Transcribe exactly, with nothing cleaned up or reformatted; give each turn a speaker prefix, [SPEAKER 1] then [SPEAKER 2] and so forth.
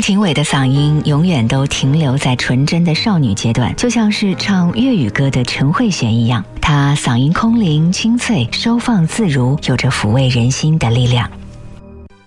[SPEAKER 1] 庭伟的嗓音永远都停留在纯真的少女阶段，就像是唱粤语歌的陈慧娴一样，她嗓音空灵清脆，收放自如，有着抚慰人心的力量。